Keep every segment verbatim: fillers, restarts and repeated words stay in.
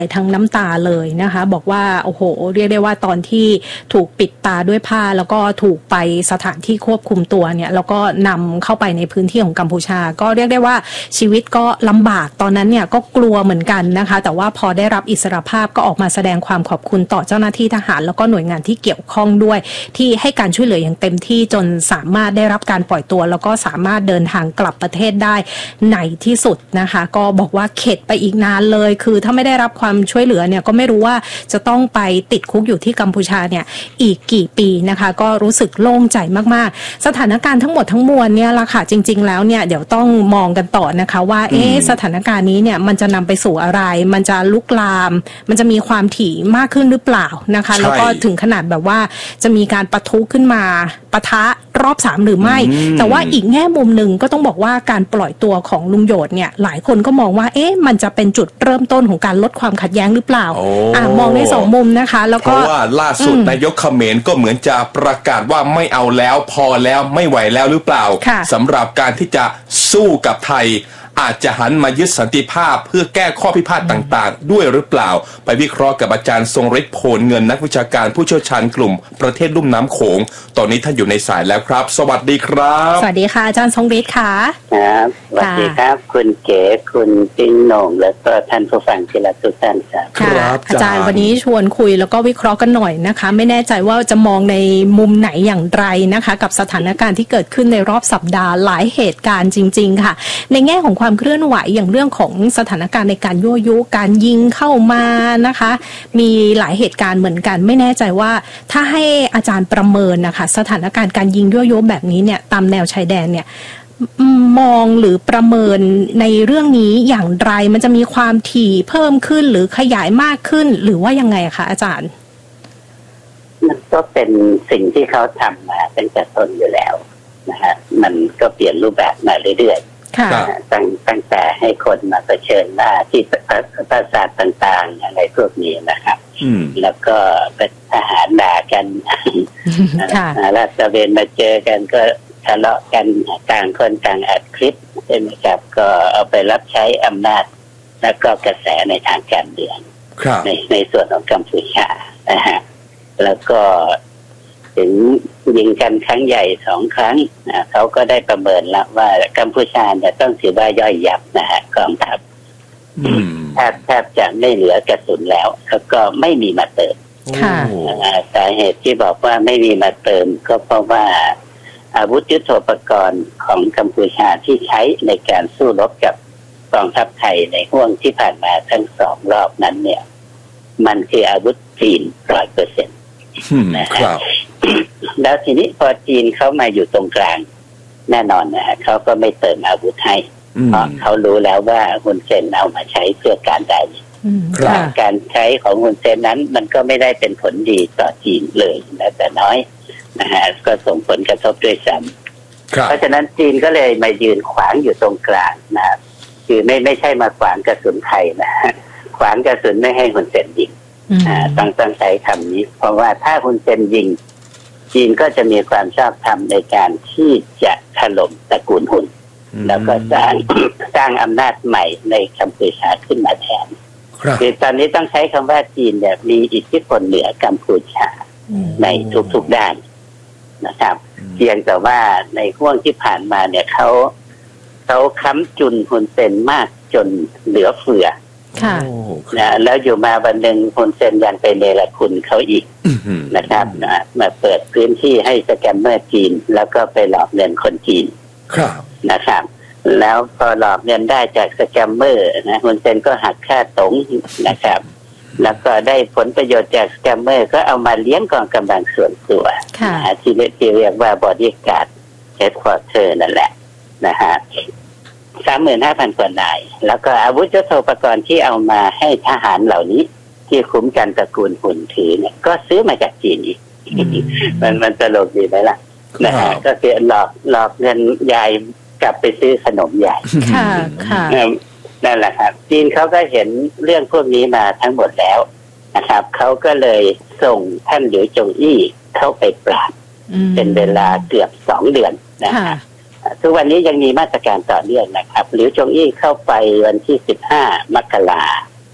ทั้งน้ำตาเลยนะคะบอกว่าโอ้โหเรียกได้ว่าตอนที่ถูกปิดตาด้วยผ้าแล้วก็ถูกไปสถานที่ควบคุมตัวเนี่ยแล้วก็นำเข้าไปในพื้นที่ของกัมพูชาก็เรียกได้ว่าชีวิตก็ลำบากตอนนั้นเนี่ยก็กลัวเหมือนกันนะคะแต่ว่าพอได้รับอิสรภาพก็ออกมาแสดงความขอบคุณต่อเจ้าหน้าที่ทหารแล้วก็หน่วยงานที่เกี่ยวข้องด้วยที่ให้การช่วยเหลืออย่างเต็มที่จนสามารถได้รับการปล่อยตัวแล้วก็สามารถเดินทางกลับประเทศได้ในที่สุดนะคะก็บอกว่าเข็ดไปอีกนานเลยคือถ้าไม่ได้รับความช่วยเหลือเนี่ยก็ไม่รู้ว่าจะต้องไปติดคุกอยู่ที่กัมพูชาเนี่ยอีกกี่ปีนะคะก็รู้สึกโล่งใจมากๆสถานการณ์ทั้งหมดทั้งมวลเนี่ยละค่ะจริงๆแล้วเนี่ยเดี๋ยวต้องมองกันต่อนะคะว่าเอ๊ะสถานการณ์นี้เนี่ยมันจะนำไปสู่อะไรมันจะลุกลามมันจะมีความถี่มากขึ้นหรือเปล่านะคะแล้วก็ถึงขนาดแบบว่าจะมีการปะทุขึ้นมาปะทะรอบสามหรือไม่แต่ว่าอีกแง่มุมหนึ่งก็ต้องบอกว่าการปล่อยตัวของลุงโยชน์เนี่ยหลายคนก็มองว่าเอ๊ะมันจะเป็นจุดเริ่มต้นของการลดความขัดแย้งหรือเปล่าอ่ามองในสองมุมนะคะแล้วก็เพราะว่าล่าสุดนายกเขมรก็เหมือนจะประกาศว่าไม่เอาแล้วพอแล้วไม่ไหวแล้วหรือเปล่าสำหรับการที่จะสู้กับไทยอาจจะหันมายึดสันติภาพเพื่อแก้ข้อพิพาทต่างๆด้วยหรือเปล่าไปวิเคราะห์กับอาจารย์ทรงฤทธิ์โพลเงินนักวิชาการผู้เชี่ยวชาญกลุ่มประเทศลุ่มน้ำโขงตอนนี้ท่านอยู่ในสายแล้วครับสวัสดีครับสวัสดีค่ะอาจารย์ทรงฤทธิ์ค่ะครับสวัสดีครับคุณเก๋คุณติ้งโหน่งแล้วก็ท่านผู้ฟังที่รักทุกท่านครับครับอาจารย์วันนี้ชวนคุยแล้วก็วิเคราะห์กันหน่อยนะคะไม่แน่ใจว่าจะมองในมุมไหนอย่างไรนะคะกับสถานการณ์ที่เกิดขึ้นในรอบสัปดาห์หลายเหตุการณ์จริงๆค่ะในแง่ของความเคลื่อนไหวอย่างเรื่องของสถานการณ์ในการยั่วยุการยิงเข้ามานะคะมีหลายเหตุการณ์เหมือนกันไม่แน่ใจว่าถ้าให้อาจารย์ประเมินนะคะสถานการณ์การยิงยั่วยุแบบนี้เนี่ยตามแนวชายแดนเนี่ยมองหรือประเมินในเรื่องนี้อย่างไรมันจะมีความถี่เพิ่มขึ้นหรือขยายมากขึ้นหรือว่ายังไงคะอาจารย์มันก็เป็นสิ่งที่เขาทำมาตั้งแต่ต้นอยู่แล้วนะฮะมันก็เปลี่ยนรูปแบบมาเรื่อยตั้งตั้งแต่ให้คนมาเผชิญหน้าที่ปราสาทต่างๆอะไรพวกนี้นะครับแล้วก็เป็นทหารด่ากันราชเวรมาเจอกันก็ทะเลาะกันต่างคนต่างอัดคลิปใช่ไหมครับก็เอาไปรับใช้อำนาจแล้วก็กระแสในทางการเมืองในในส่วนของกัมพูชานะฮะแล้วก็ถึงยิงกันครั้งใหญ่สองครั้งนะเขาก็ได้ประเมินแล้วว่ากัมพูชาเนี่ยต้องถือว่าย่อยยับนะฮะกองทัพแทบแทบจะไม่เหลือกระสุนแล้วแล้วก็ไม่มีมาเติมสาเหตุที่บอกว่าไม่มีมาเติมก็เพราะว่าอาวุธยุทโธปกรณ์ของกัมพูชาที่ใช้ในการสู้รบกับกองทัพไทยในห่วงที่ผ่านมาทั้งสองรอบนั้นเนี่ยมันคืออาวุธจีนร้อยเปอร์เซ็นต์นะครับแล้วทีนี้พอจีนเข้ามาอยู่ตรงกลางแน่นอนนะฮะเขาก็ไม่เติมอาวุธให้เพราะเขารู้แล้วว่าฮุนเซนเอามาใช้เพื่อการใดการใช้ของฮุนเซนนั้นมันก็ไม่ได้เป็นผลดีต่อจีนเลยนะแต่น้อยนะฮะก็ส่งผลกระทบด้วยซ้ำเพราะฉะนั้นจีนก็เลยมายืนขวางอยู่ตรงกลางนะคือไม่ไม่ใช่มาขวางกระสุนไทยนะฮะขวางกระสุนไม่ให้ฮุนเซนยิงต้องต้องใช้คำนี้เพราะว่าถ้าฮุนเซนยิงจีนก็จะมีความชอบธรรมในการที่จะถล่มตระกูลฮุนแล้วก็สร้างสร้างอำนาจใหม่ในกัมพูชาขึ้นมาแทนคือตอนนี้ต้องใช้คำว่าจีนเนี่ยมีอิทธิพลเหนือกัมพูชาในทุกๆด้านนะครับเพียงแต่ว่าในช่วงที่ผ่านมาเนี่ยเขาเขาค้ำจุนฮุนเซนมากจนเหลือเฟือนะแล้วอยู่มาวันหนึ่งฮุนเซนยังไปเนรคุณเขาอีกนะครับนะมาเปิดพื้นที่ให้สแกมเมอร์จีนแล้วก็ไปหลอกเงินคนจีนนะครับแล้วพอหลอกเงินได้จากสแกมเมอร์นะฮุนเซนก็หักค่าตงนะครับแล้วก็ได้ผลประโยชน์จากสแกมเมอร์ก็เอามาเลี้ยงกองกำลังส่วนตัวที่เรียกว่าบอดี้การ์ดเฮดควอเตอร์นั่นแหละนะฮะสามหมื่นห้าพันกว่านายแล้วก็อาวุธยุทโธปกรณ์ที่เอามาให้ทหารเหล่านี้ที่คุ้มกันตระกูลหุ่นถือเนี่ยก็ซื้อมาจากจีนอีกมันมันตลกดีไหมล่ะนะฮะก็คือหลอกหลอกเงินยายกลับไปซื้อขนมใหญ่ค่ะค่ะนั่นแหละครับจีนเขาก็เห็นเรื่องพวกนี้มาทั้งหมดแล้วนะครับเขาก็เลยส่งท่านหลิวจงอี้เข้าไปปราบเป็นเวลาเกือบสองเดือนนะครับทุกวันนี้ยังมีมาตรการต่อเนื่องนะครับหลิวจงอี้เข้าไปวันที่สิบห้ามกรา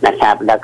นะครับแล้ว